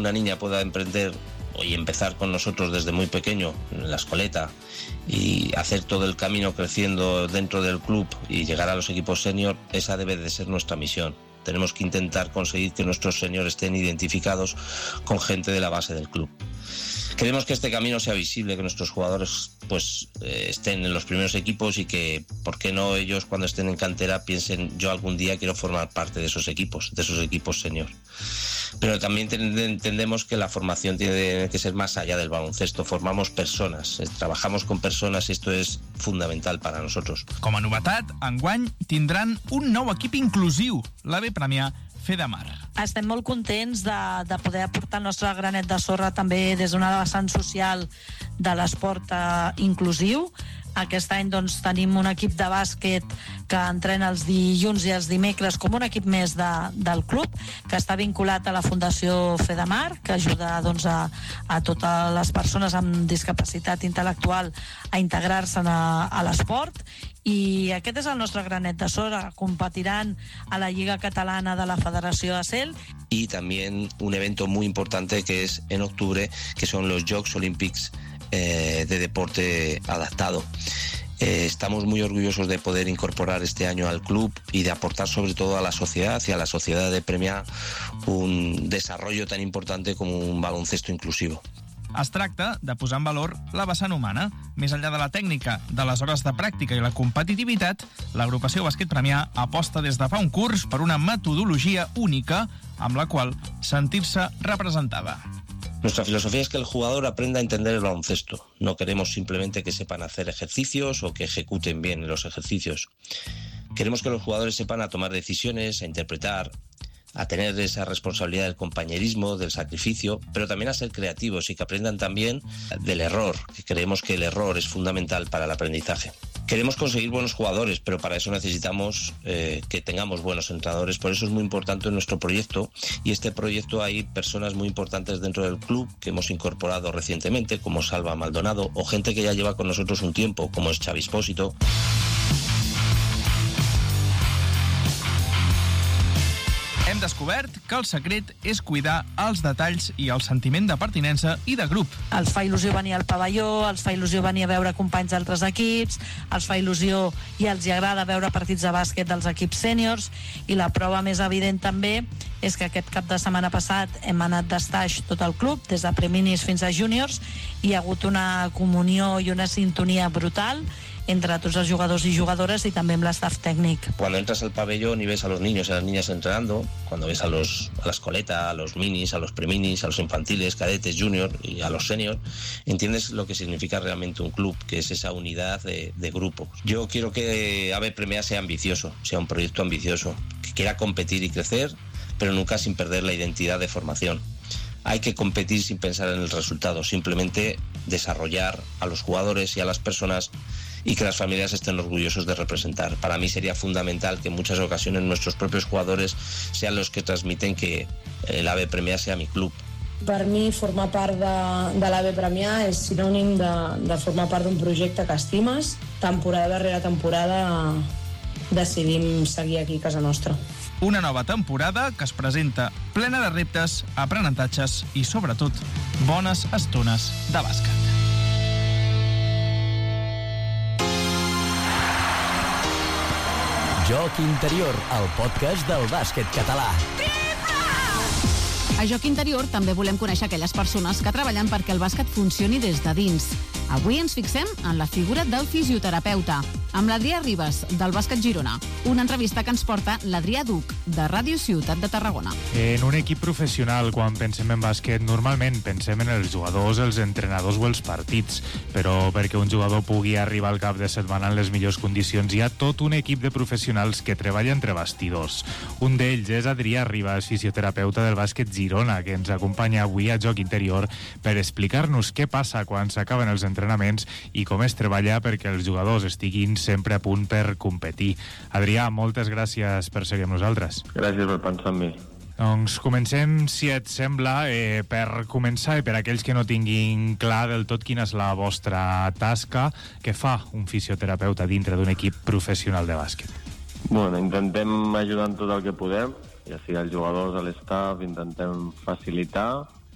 una niña pueda emprender y empezar con nosotros desde muy pequeño en la escoleta y hacer todo el camino creciendo dentro del club y llegar a los equipos senior, esa debe de ser nuestra misión. Tenemos que intentar conseguir que nuestros seniors estén identificados con gente de la base del club. Queremos que este camino sea visible, que nuestros jugadores estén en los primeros equipos y que, ¿por qué no ellos cuando estén en cantera piensen yo algún día quiero formar parte de esos equipos senior? Pero también entendemos que la formación tiene que ser más allá del baloncesto. Formamos persones, trabajamos con persones i esto és fundamental para nosotros. Com a novetat, enguany tindran un nou equip inclusiu, l'AB Premià Fedamar. Estem molt contents de poder aportar el nostre granet de sorra també des d'una vessant social de l'esport inclusiu. Aquest any tenim un equip de bàsquet que entrena els dilluns i els dimecres com un equip més del club, que està vinculat a la Fundació Fedamar, que ajuda a totes les persones amb discapacitat intel·lectual a integrar-se a l'esport. I aquest és el nostre granet de sorra. Competiran a la Lliga Catalana de la Federació ACEL. Y también un evento muy importante que es en octubre, que son los Jocs Olímpics de deporte adaptado. Estamos muy orgullosos de poder incorporar este año al club y de aportar sobre todo a la sociedad y a la sociedad de Premià un desarrollo tan importante como un baloncesto inclusivo. Es tracta de posar en valor la vessant humana. Més enllà de la tècnica, de les hores de pràctica i la competitivitat, l'agrupació Bàsquet Premià aposta des de fa un curs per una metodologia única amb la qual sentir-se representada. Nuestra filosofía es que el jugador aprenda a entender el baloncesto. No queremos simplemente que sepan hacer ejercicios o que ejecuten bien los ejercicios. Queremos que los jugadores sepan a tomar decisiones, a interpretar, a tener esa responsabilidad del compañerismo, del sacrificio, pero también a ser creativos y que aprendan también del error, que creemos que el error es fundamental para el aprendizaje. Queremos conseguir buenos jugadores, pero para eso necesitamos que tengamos buenos entrenadores. Por eso es muy importante nuestro proyecto, y este proyecto hay personas muy importantes dentro del club que hemos incorporado recientemente, como Salva Maldonado, o gente que ya lleva con nosotros un tiempo, como es Xavi Espósito. Hem descobert que el secret és cuidar els detalls i el sentiment de pertinença i de grup. Els fa il·lusió venir al pavelló, els fa il·lusió venir a veure companys d'altres equips, els fa il·lusió i els agrada veure partits de bàsquet dels equips sèniors, i la prova més evident també és que aquest cap de setmana passat hem anat d'estaix tot el club, des de preminis fins a júniors, i hi ha hagut una comunió i una sintonia brutal entre tots els jugadors y jugadoras y también la staff técnic. Cuando entras al pabellón y ves a los niños y a las niñas entrenando, cuando ves a la escoleta, a los minis, a los preminis, a los infantiles, cadetes, junior y a los senior, entiendes lo que significa realmente un club, que es esa unidad de grupo. Yo quiero que ABE Premià sea ambicioso, sea un proyecto ambicioso, que quiera competir y crecer, pero nunca sin perder la identidad de formación. Hay que competir sin pensar en el resultado, simplemente desarrollar a los jugadores y a las personas y que las familias estén orgullosos de representar. Para mí sería fundamental que en muchas ocasiones nuestros propios jugadores sean los que transmiten que el ABE Premià sea mi club. Per mi, formar part de l'ABE Premià és sinònim de formar part d'un projecte que estimes. Temporada darrere temporada decidim seguir aquí a casa nostra. Una nova temporada que es presenta plena de reptes, aprenentatges i, sobretot, bones estones de bàsquet. Joc Interior, el podcast del bàsquet català. A Joc Interior també volem conèixer aquelles persones que treballen perquè el bàsquet funcioni des de dins. Avui ens fixem en la figura del fisioterapeuta, amb l'Adrià Ribas, del Bàsquet Girona. Una entrevista que ens porta l'Adrià Duc, de Ràdio Ciutat de Tarragona. En un equip professional, quan pensem en bàsquet, normalment pensem en els jugadors, els entrenadors o els partits, però perquè un jugador pugui arribar al cap de setmana en les millors condicions, hi ha tot un equip de professionals que treballa entre bastidors. Un d'ells és Adrià Ribas, fisioterapeuta del Bàsquet Girona, que ens acompanya avui a Joc Interior per explicar-nos què passa quan s'acaben els entrenaments i com es treballa perquè els jugadors estiguin sempre a punt per competir. Adrià, moltes gràcies per ser amb nosaltres. Gràcies per pensar en mi. Doncs comencem, si et sembla, per començar, i per aquells que no tinguin clar del tot quina és la vostra tasca, què fa un fisioterapeuta dintre d'un equip professional de bàsquet? Bueno, intentem ajudar en tot el que podem, ja sigui els jugadors, a l'estaf, intentem facilitar